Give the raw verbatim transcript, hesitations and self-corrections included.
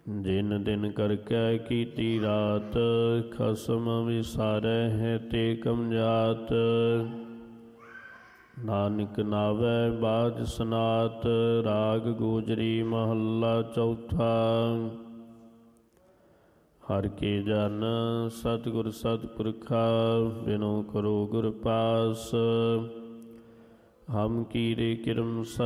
ਜਿਨ ਦਿਨ ਕਰਕੈ ਕੀਤੀ ਰਾਤ, ਖਸਮ ਵਿਸਾਰੈ ਹੈ ਤੇ ਕਮਜਾਤ। ਨਾਨਕ ਨਾਵੈ ਬਾਜ ਸਨਾਤ, ਰਾਗ ਗੋਜਰੀ ਮਹੱਲਾ ਚੌਥਾ। ਹਰਿ ਕੇ ਜਨ ਸਤਿਗੁਰ ਸਤਿਪੁਰਖਾ, ਬਿਨੁ ਕਰੋ ਗੁਰ ਪਾਸ। ਹਮ ਕੀਰੇ ਕਿਰਮ